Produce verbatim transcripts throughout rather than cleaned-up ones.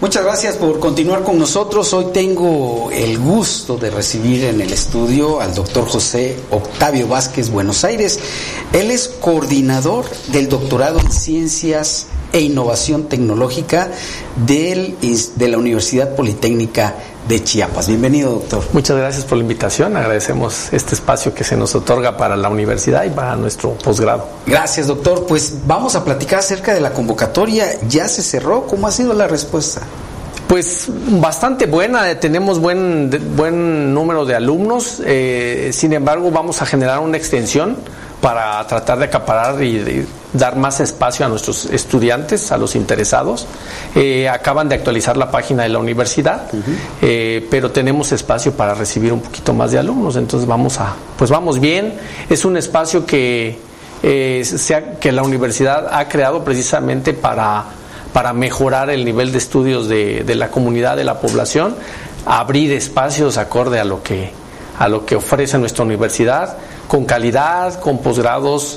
Muchas gracias por continuar con nosotros. Hoy tengo el gusto de recibir en el estudio al doctor José Octavio Vázquez Buenos Aires. Él es coordinador del doctorado en Ciencias e Innovación Tecnológica del, de la Universidad Politécnica de Chiapas. Bienvenido, doctor. Muchas gracias por la invitación. Agradecemos este espacio que se nos otorga para la universidad y para nuestro posgrado. Gracias, doctor. Pues vamos a platicar acerca de la convocatoria. ¿Ya se cerró? ¿Cómo ha sido la respuesta? Pues bastante buena, tenemos buen buen número de alumnos, eh, sin embargo vamos a generar una extensión para tratar de acaparar y de dar más espacio a nuestros estudiantes, a los interesados. Eh, acaban de actualizar la página de la universidad, uh-huh. eh, pero tenemos espacio para recibir un poquito más de alumnos, entonces vamos a, pues vamos bien. Es un espacio que, eh, sea, que la universidad ha creado precisamente para, para mejorar el nivel de estudios de, de la comunidad, de la población, abrir espacios acorde a lo que, a lo que ofrece nuestra universidad, con calidad, con posgrados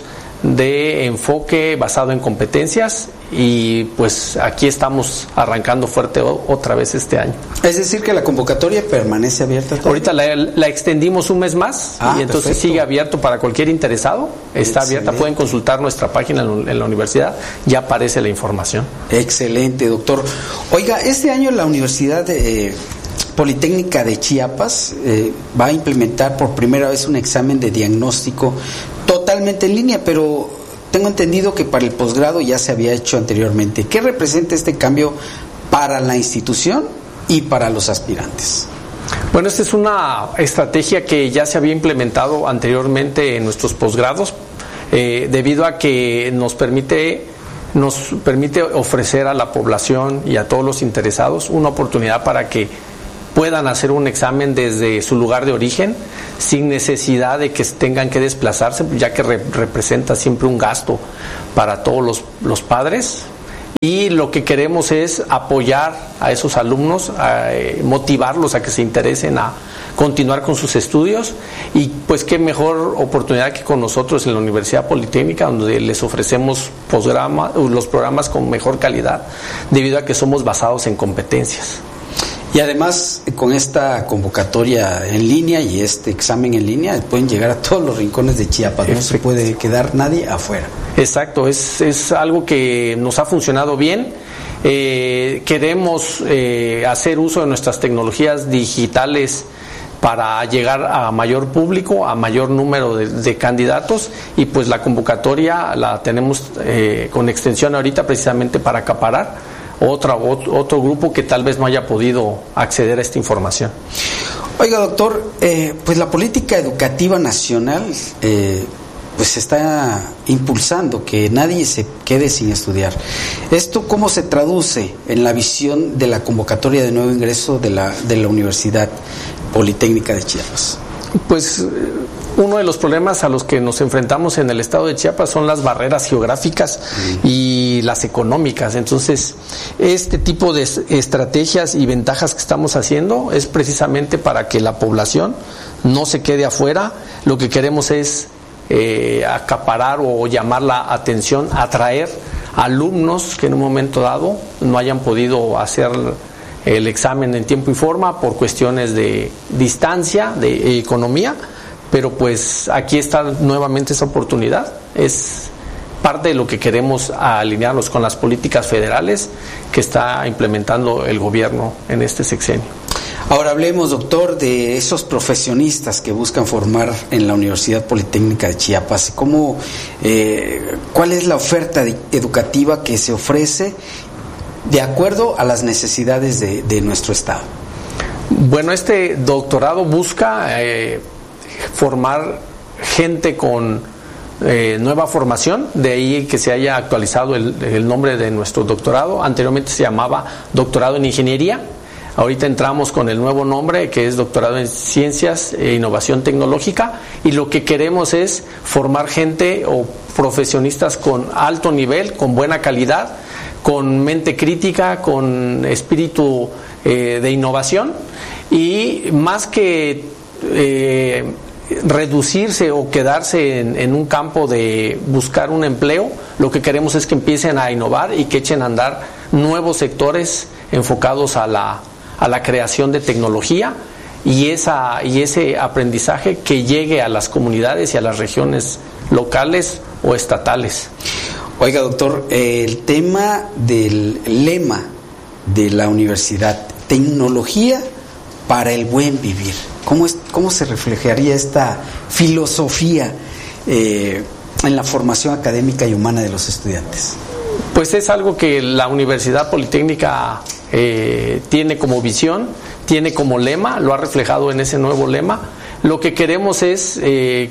de enfoque basado en competencias, y pues aquí estamos arrancando fuerte otra vez este año. Es decir, que la convocatoria permanece abierta todavía. Ahorita la, la extendimos un mes más, ah, y entonces perfecto. Sigue abierto para cualquier interesado. Está Excelente. Abierta, pueden consultar nuestra página en, en la universidad, ya aparece la información. Excelente, doctor. Oiga, este año la Universidad de... Eh, Politécnica de Chiapas eh, va a implementar por primera vez un examen de diagnóstico totalmente en línea, pero tengo entendido que para el posgrado ya se había hecho anteriormente. ¿Qué representa este cambio para la institución y para los aspirantes? Bueno, esta es una estrategia que ya se había implementado anteriormente en nuestros posgrados, eh, debido a que nos permite... nos permite ofrecer a la población y a todos los interesados una oportunidad para que puedan hacer un examen desde su lugar de origen sin necesidad de que tengan que desplazarse, ya que re- representa siempre un gasto para todos los, los padres. Y lo que queremos es apoyar a esos alumnos, a, eh, motivarlos a que se interesen a continuar con sus estudios, y pues qué mejor oportunidad que con nosotros en la Universidad Politécnica, donde les ofrecemos posgrama, los programas con mejor calidad, debido a que somos basados en competencias. Y además, con esta convocatoria en línea y este examen en línea, pueden llegar a todos los rincones de Chiapas, no se puede quedar nadie afuera. Exacto, es, es algo que nos ha funcionado bien. Eh, queremos eh, hacer uso de nuestras tecnologías digitales para llegar a mayor público, a mayor número de, de candidatos, y pues la convocatoria la tenemos eh, con extensión ahorita precisamente para acaparar Otra, otro grupo que tal vez no haya podido acceder a esta información. Oiga, doctor, eh, pues la política educativa nacional eh, pues está impulsando que nadie se quede sin estudiar. ¿Esto cómo se traduce en la visión de la convocatoria de nuevo ingreso de la, de la Universidad Politécnica de Chiapas? Pues uno de los problemas a los que nos enfrentamos en el estado de Chiapas son las barreras geográficas mm. y las económicas. Entonces, este tipo de estrategias y ventajas que estamos haciendo es precisamente para que la población no se quede afuera. Lo que queremos es eh, acaparar o llamar la atención, atraer alumnos que en un momento dado no hayan podido hacer el examen en tiempo y forma por cuestiones de distancia, de economía, pero pues aquí está nuevamente esa oportunidad. Es parte de lo que queremos alinearnos con las políticas federales que está implementando el gobierno en este sexenio. Ahora hablemos, doctor, de esos profesionistas que buscan formar en la Universidad Politécnica de Chiapas. ¿Cómo, eh, ¿Cuál es la oferta de, educativa que se ofrece de acuerdo a las necesidades de, de nuestro estado? Bueno, este doctorado busca eh, formar gente con eh, nueva formación, de ahí que se haya actualizado el, el nombre de nuestro doctorado. Anteriormente se llamaba doctorado en ingeniería, ahorita entramos con el nuevo nombre, que es doctorado en Ciencias e Innovación Tecnológica, y lo que queremos es formar gente o profesionistas con alto nivel, con buena calidad, con mente crítica, con espíritu eh, de innovación, y más que eh, reducirse o quedarse en, en un campo de buscar un empleo, lo que queremos es que empiecen a innovar y que echen a andar nuevos sectores enfocados a la, a la creación de tecnología y, esa, y ese aprendizaje que llegue a las comunidades y a las regiones locales o estatales. Oiga, doctor, eh, el tema del lema de la universidad, tecnología para el buen vivir, ¿cómo, es, cómo se reflejaría esta filosofía eh, en la formación académica y humana de los estudiantes? Pues es algo que la Universidad Politécnica eh, tiene como visión, tiene como lema, lo ha reflejado en ese nuevo lema. Lo que queremos es eh,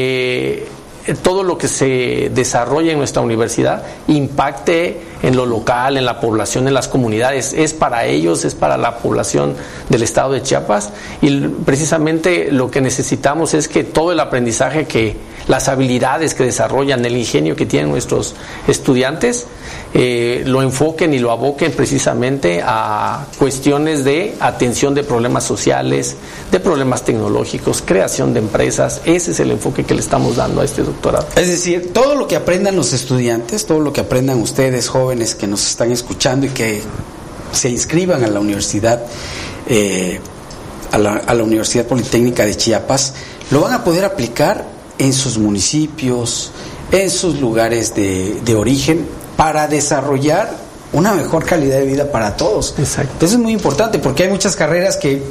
que todo lo que se desarrolla en nuestra universidad impacte en lo local, en la población, en las comunidades. Es para ellos, es para la población del estado de Chiapas, y precisamente lo que necesitamos es que todo el aprendizaje, que las habilidades que desarrollan, el ingenio que tienen nuestros estudiantes, eh, lo enfoquen y lo aboquen precisamente a cuestiones de atención de problemas sociales, de problemas tecnológicos, creación de empresas. Ese es el enfoque que le estamos dando a este doctorado. Es decir, todo lo que aprendan los estudiantes, todo lo que aprendan ustedes, jóvenes que nos están escuchando y que se inscriban a la universidad, eh, a la, a la Universidad Politécnica de Chiapas, lo van a poder aplicar en sus municipios, en sus lugares de, de origen, para desarrollar una mejor calidad de vida para todos. Exacto. Eso es muy importante, porque hay muchas carreras que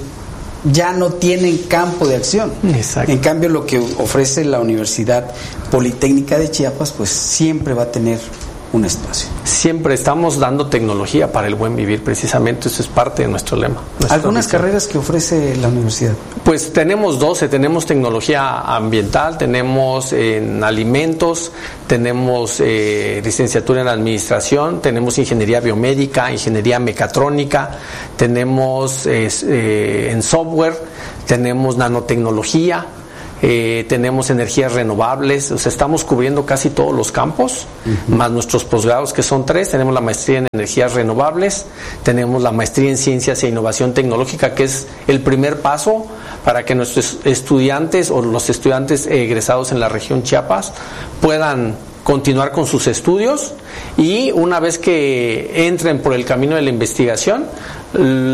ya no tienen campo de acción. Exacto. En cambio, lo que ofrece la Universidad Politécnica de Chiapas, pues siempre va a tener un espacio. Siempre estamos dando tecnología para el buen vivir, precisamente eso es parte de nuestro lema. ¿Algunas visión. carreras que ofrece la universidad? Pues tenemos doce, tenemos tecnología ambiental, tenemos en alimentos, tenemos eh, licenciatura en administración, tenemos ingeniería biomédica, ingeniería mecatrónica, tenemos eh, eh, en software, tenemos nanotecnología. Eh, tenemos energías renovables, o sea, estamos cubriendo casi todos los campos, uh-huh. más nuestros posgrados, que son tres. Tenemos la maestría en energías renovables, tenemos la maestría en ciencias e innovación tecnológica, que es el primer paso para que nuestros estudiantes o los estudiantes egresados en la región Chiapas puedan continuar con sus estudios, y una vez que entren por el camino de la investigación,